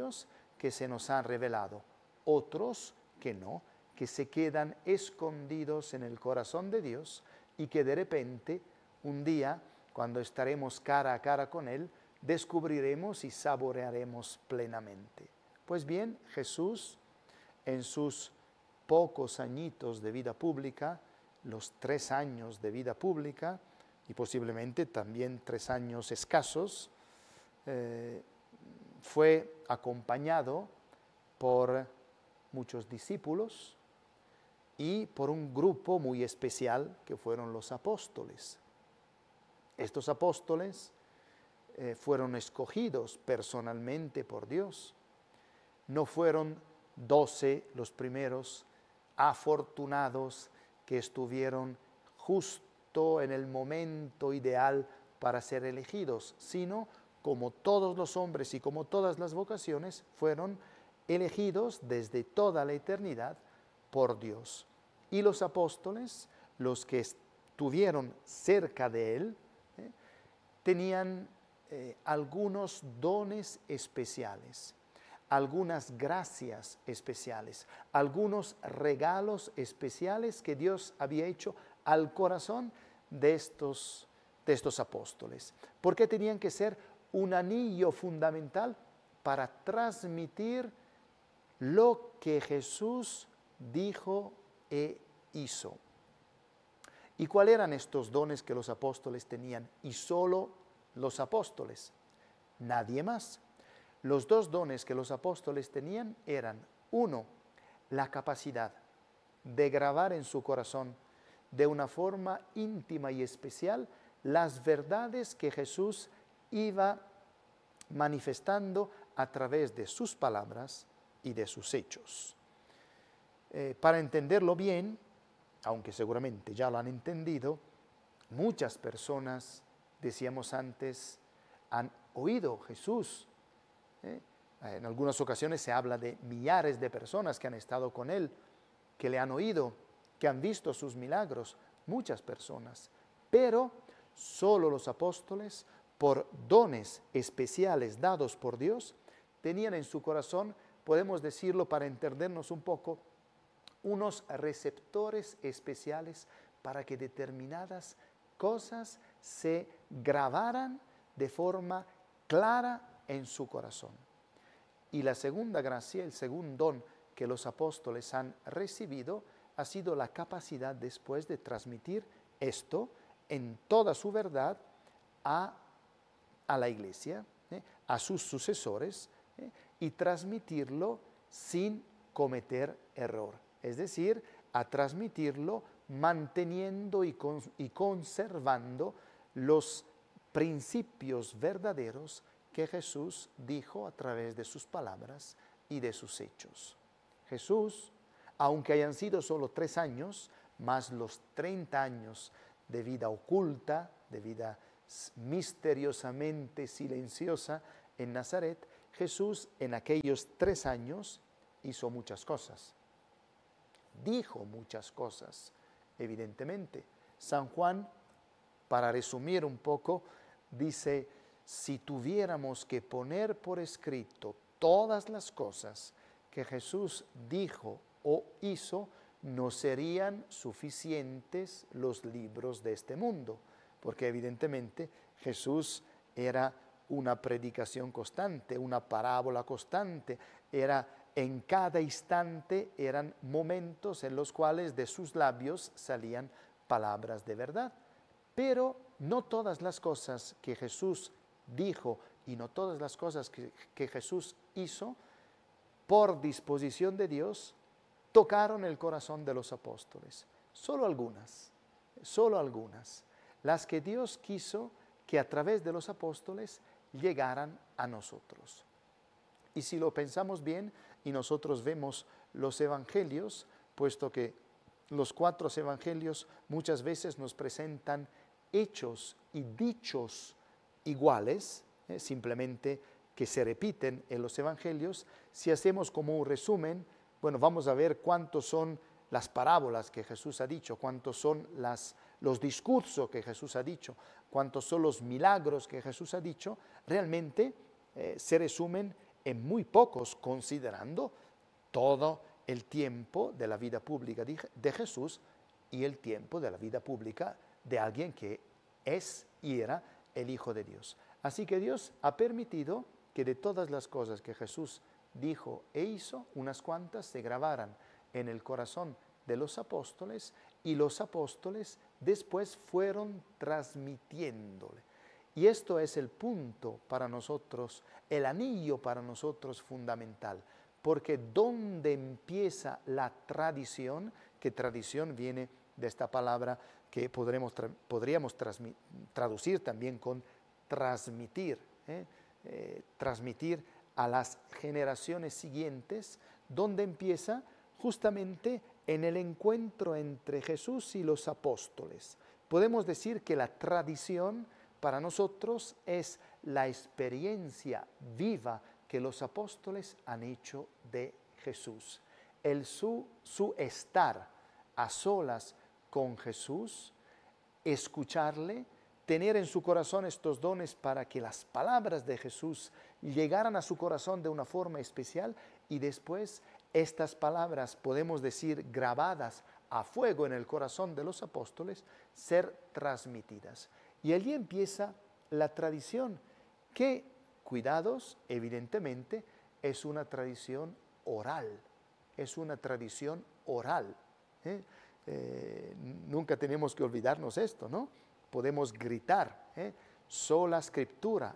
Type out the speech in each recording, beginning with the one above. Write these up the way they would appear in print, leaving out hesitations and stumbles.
Dios que se nos han revelado, otros que no, que se quedan escondidos en el corazón de Dios y que de repente, un día, cuando estaremos cara a cara con Él, descubriremos y saborearemos plenamente. Pues bien, Jesús, en sus pocos añitos de vida pública, los 3 años de vida pública, y posiblemente también 3 años escasos, fue acompañado por muchos discípulos y por un grupo muy especial que fueron los apóstoles. Estos apóstoles fueron escogidos personalmente por Dios. No fueron 12 los primeros afortunados que estuvieron justo en el momento ideal para ser elegidos, sino como todos los hombres y como todas las vocaciones, fueron elegidos desde toda la eternidad por Dios. Y los apóstoles, los que estuvieron cerca de Él, tenían algunos dones especiales, algunas gracias especiales, algunos regalos especiales que Dios había hecho al corazón de estos apóstoles. ¿Por qué tenían que ser un anillo fundamental? Para transmitir lo que Jesús dijo e hizo. ¿Y cuáles eran estos dones que los apóstoles tenían? Y solo los apóstoles, nadie más. Los 2 dones que los apóstoles tenían eran, 1, la capacidad de grabar en su corazón de una forma íntima y especial las verdades que Jesús iba manifestando a través de sus palabras y de sus hechos. Para entenderlo bien, aunque seguramente ya lo han entendido, muchas personas, decíamos antes, han oído Jesús. En algunas ocasiones se habla de millares de personas que han estado con Él, que le han oído, que han visto sus milagros, muchas personas. Pero solo los apóstoles, por dones especiales dados por Dios, tenían en su corazón, podemos decirlo para entendernos un poco, unos receptores especiales para que determinadas cosas se grabaran de forma clara en su corazón. Y la segunda gracia, el segundo don que los apóstoles han recibido, ha sido la capacidad después de transmitir esto en toda su verdad a la iglesia, a sus sucesores, y transmitirlo sin cometer error. Es decir, a transmitirlo manteniendo y conservando los principios verdaderos que Jesús dijo a través de sus palabras y de sus hechos. Jesús, aunque hayan sido solo 3 años, más los 30 años de vida oculta, de vida misteriosamente silenciosa en Nazaret, Jesús en aquellos 3 años hizo muchas cosas. Dijo muchas cosas, evidentemente. San Juan, para resumir un poco, dice: si tuviéramos que poner por escrito todas las cosas que Jesús dijo o hizo, no serían suficientes los libros de este mundo, porque evidentemente Jesús era una predicación constante, una parábola constante, en cada instante eran momentos en los cuales de sus labios salían palabras de verdad. Pero no todas las cosas que Jesús dijo y no todas las cosas que Jesús hizo, por disposición de Dios, tocaron el corazón de los apóstoles. Solo algunas, las que Dios quiso que a través de los apóstoles llegaran a nosotros. Y si lo pensamos bien y nosotros vemos los evangelios, puesto que los 4 evangelios muchas veces nos presentan hechos y dichos iguales, simplemente que se repiten en los evangelios, si hacemos como un resumen, bueno, vamos a ver cuántos son las parábolas que Jesús ha dicho, cuántos son los discursos que Jesús ha dicho, cuántos son los milagros que Jesús ha dicho, realmente se resumen en muy pocos, considerando todo el tiempo de la vida pública de Jesús y el tiempo de la vida pública de alguien que es y era el Hijo de Dios. Así que Dios ha permitido que de todas las cosas que Jesús dijo e hizo, unas cuantas se grabaran en el corazón de los apóstoles, y los apóstoles después fueron transmitiéndole. Y esto es el punto para nosotros, el anillo para nosotros fundamental, porque ¿dónde empieza la tradición? Que tradición viene de esta palabra que podríamos traducir también con transmitir, transmitir a las generaciones siguientes, donde empieza justamente en el encuentro entre Jesús y los apóstoles. Podemos decir que la tradición para nosotros es la experiencia viva que los apóstoles han hecho de Jesús. Su estar a solas con Jesús, escucharle, tener en su corazón estos dones para que las palabras de Jesús llegaran a su corazón de una forma especial, y después estas palabras, podemos decir, grabadas a fuego en el corazón de los apóstoles, ser transmitidas. Y allí empieza la tradición, que, cuidados, evidentemente, es una tradición oral. Es una tradición oral. Nunca tenemos que olvidarnos esto, ¿no? Podemos gritar, sola escritura,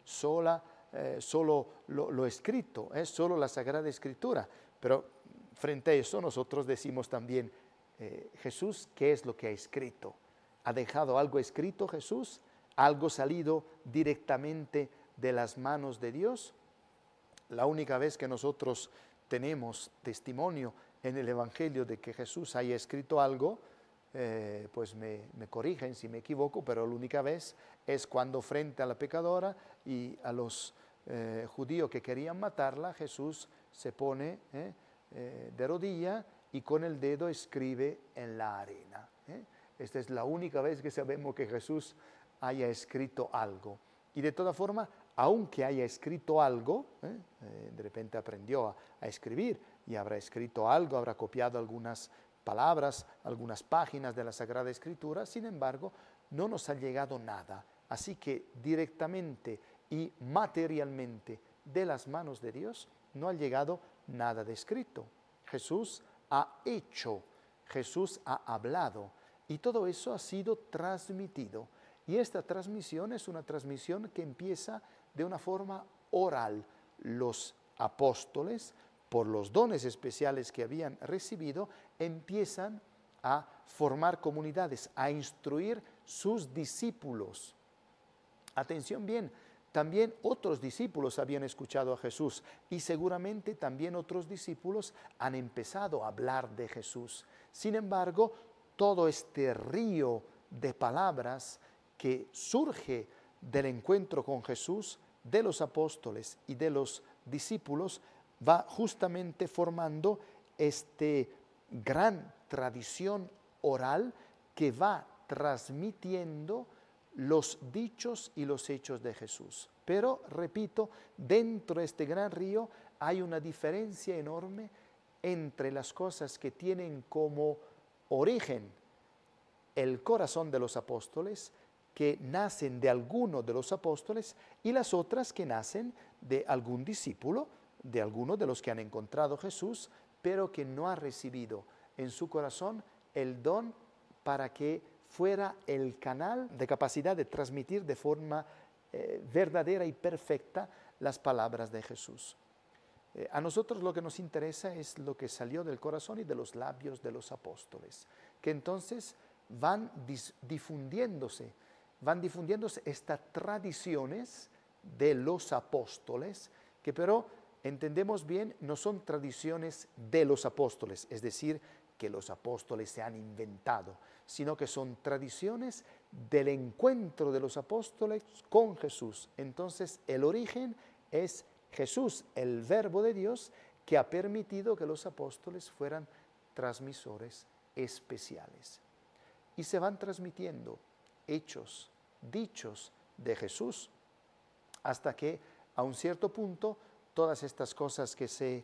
solo lo escrito, solo la Sagrada Escritura. Pero frente a eso nosotros decimos también, Jesús, ¿qué es lo que ha escrito? ¿Ha dejado algo escrito Jesús? ¿Algo salido directamente de las manos de Dios? La única vez que nosotros tenemos testimonio en el Evangelio de que Jesús haya escrito algo, pues me corrigen si me equivoco, pero la única vez es cuando frente a la pecadora y a los judíos que querían matarla, Jesús se pone de rodilla y con el dedo escribe en la arena. Esta es la única vez que sabemos que Jesús haya escrito algo. Y de todas formas, aunque haya escrito algo, de repente aprendió a escribir y habrá escrito algo, habrá copiado algunas palabras, algunas páginas de la Sagrada Escritura, sin embargo, no nos ha llegado nada. Así que directamente y materialmente de las manos de Dios no ha llegado nada de escrito. Jesús ha hecho, Jesús ha hablado, y todo eso ha sido transmitido. Y esta transmisión es una transmisión que empieza de una forma oral. Los apóstoles, por los dones especiales que habían recibido, empiezan a formar comunidades, a instruir sus discípulos. Atención bien, también otros discípulos habían escuchado a Jesús y seguramente también otros discípulos han empezado a hablar de Jesús. Sin embargo, todo este río de palabras que surge del encuentro con Jesús, de los apóstoles y de los discípulos, va justamente formando esta gran tradición oral que va transmitiendo los dichos y los hechos de Jesús. Pero, repito, dentro de este gran río hay una diferencia enorme entre las cosas que tienen como origen el corazón de los apóstoles, que nacen de alguno de los apóstoles, y las otras que nacen de algún discípulo, de alguno de los que han encontrado a Jesús, pero que no ha recibido en su corazón el don para que fuera el canal de capacidad de transmitir de forma verdadera y perfecta las palabras de Jesús. A nosotros lo que nos interesa es lo que salió del corazón y de los labios de los apóstoles, que entonces van difundiéndose estas tradiciones de los apóstoles, que pero entendemos bien, no son tradiciones de los apóstoles, es decir, que los apóstoles se han inventado, sino que son tradiciones del encuentro de los apóstoles con Jesús. Entonces, el origen es Jesús, el Verbo de Dios, que ha permitido que los apóstoles fueran transmisores especiales. Y se van transmitiendo hechos, dichos de Jesús, hasta que a un cierto punto todas estas cosas que se